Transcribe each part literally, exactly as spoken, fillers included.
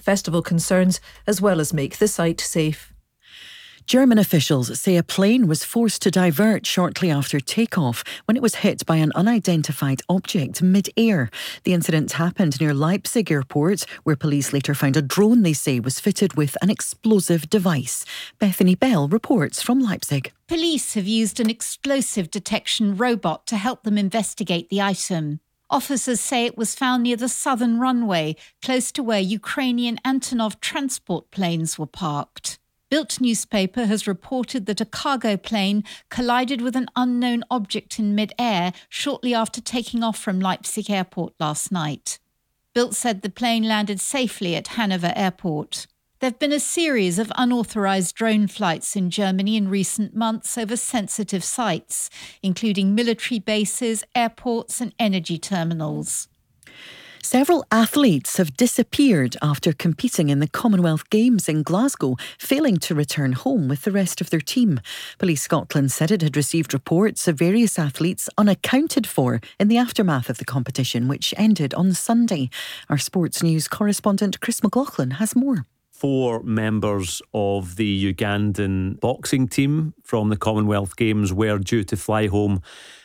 festival concerns, as well as make the site safe. German officials say a plane was forced to divert shortly after takeoff when it was hit by an unidentified object mid-air. The incident happened near Leipzig airport, where police later found a drone they say was fitted with an explosive device. Bethany Bell reports from Leipzig. Police have used an explosive detection robot to help them investigate the item. Officers say it was found near the southern runway, close to where Ukrainian Antonov transport planes were parked. Bild newspaper has reported that a cargo plane collided with an unknown object in mid-air shortly after taking off from Leipzig airport last night. Bild said the plane landed safely at Hanover airport. There have been a series of unauthorised drone flights in Germany in recent months over sensitive sites, including military bases, airports and energy terminals. Several athletes have disappeared after competing in the Commonwealth Games in Glasgow, failing to return home with the rest of their team. Police Scotland said it had received reports of various athletes unaccounted for in the aftermath of the competition, which ended on Sunday. Our sports news correspondent Chris McLaughlin has more. Four members of the Ugandan boxing team from the Commonwealth Games were due to fly home.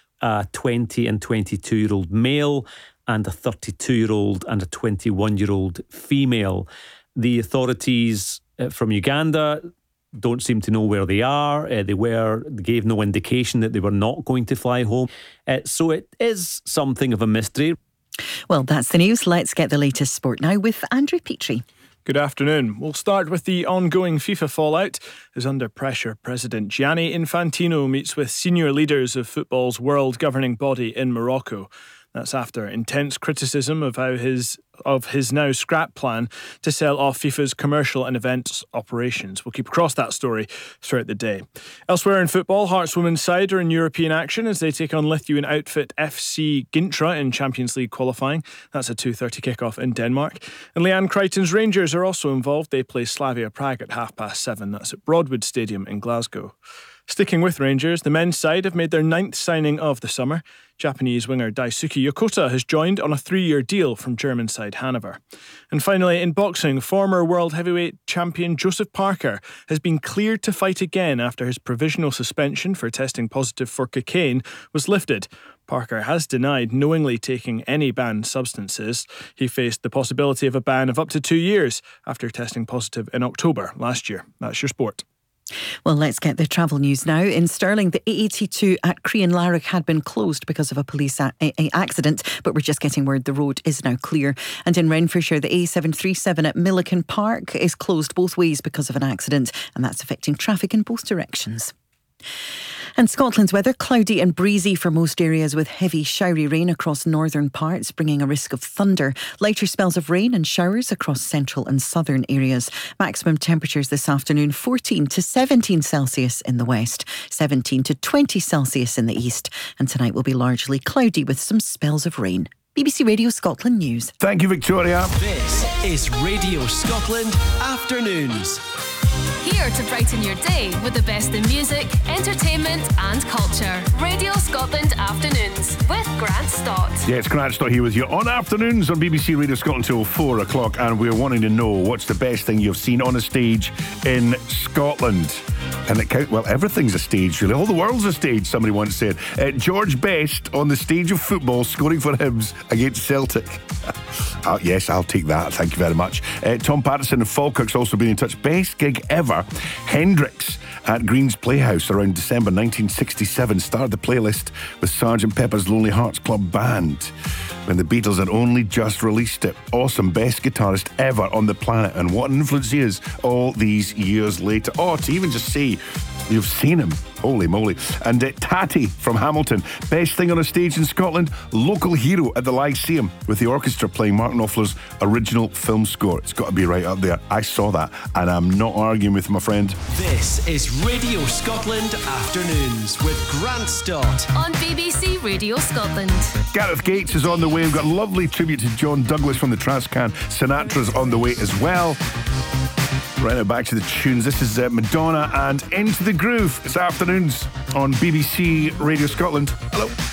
A twenty and twenty-two-year-old male and a thirty-two-year-old and a twenty-one-year-old female. The authorities from Uganda don't seem to know where they are. Uh, they were they gave no indication that they were not going to fly home. Uh, so it is something of a mystery. Well, that's the news. Let's get the latest sport now with Andrew Petrie. Good afternoon. We'll start with the ongoing FIFA fallout. As under pressure, President Gianni Infantino meets with senior leaders of football's world governing body in Morocco. That's after intense criticism of how his of his now scrap plan to sell off FIFA's commercial and events operations. We'll keep across that story throughout the day. Elsewhere in football, Hearts women's side are in European action as they take on Lithuanian outfit F C Gintra in Champions League qualifying. That's a two thirty kickoff in Denmark. And Leanne Crichton's Rangers are also involved. They play Slavia Prague at half past seven. That's at Broadwood Stadium in Glasgow. Sticking with Rangers, the men's side have made their ninth signing of the summer. Japanese winger Daisuke Yokota has joined on a three-year deal from German side Hanover. And finally, in boxing, former world heavyweight champion Joseph Parker has been cleared to fight again after his provisional suspension for testing positive for cocaine was lifted. Parker has denied knowingly taking any banned substances. He faced the possibility of a ban of up to two years after testing positive in October last year. That's your sport. Well, let's get the travel news now. In Stirling, the A eighty-two at Crean-Larrock had been closed because of a police a- a- accident, but we're just getting word the road is now clear. And in Renfrewshire, the A seven thirty-seven at Milliken Park is closed both ways because of an accident, and that's affecting traffic in both directions. And Scotland's weather, cloudy and breezy for most areas with heavy showery rain across northern parts, bringing a risk of thunder. Lighter spells of rain and showers across central and southern areas. Maximum temperatures this afternoon, fourteen to seventeen Celsius in the west, seventeen to twenty Celsius in the east. And tonight will be largely cloudy with some spells of rain. B B C Radio Scotland News. Thank you, Victoria. This is Radio Scotland Afternoons. Here to brighten your day with the best in music, entertainment and culture. Radio Scotland Afternoons with Grant Stott. Yeah, it's Grant Stott here with you on Afternoons on B B C Radio Scotland till four o'clock, and we're wanting to know what's the best thing you've seen on a stage in Scotland. And it count, well, everything's a stage, really. All the world's a stage, somebody once said. Uh, George Best on the stage of football, scoring for Hibs against Celtic. uh, yes, I'll take that. Thank you very much. Uh, Tom Patterson of Falkirk's also been in touch. Best gig ever. Hendrix at Green's Playhouse around December nineteen sixty-seven started the playlist with Sergeant Pepper's Lonely Hearts Club Band when the Beatles had only just released it. Awesome, best guitarist ever on the planet, and what an influence he is all these years later. Oh, to even just say you've seen him, holy moly. And uh, Tatty from Hamilton, best thing on a stage in Scotland, Local Hero at the Lyceum with the orchestra playing Martin Offler's original film score. It's got to be right up there. I saw that and I'm not arguing with my friend. This is Radio Scotland Afternoons with Grant Stott on B B C Radio Scotland. Gareth Gates is on the way. We've got a lovely tribute to John Douglas from the Trascan. Sinatra's on the way as well. Right now, back to the tunes. This is uh, Madonna and Into the Groove. It's Afternoons on B B C Radio Scotland. Hello.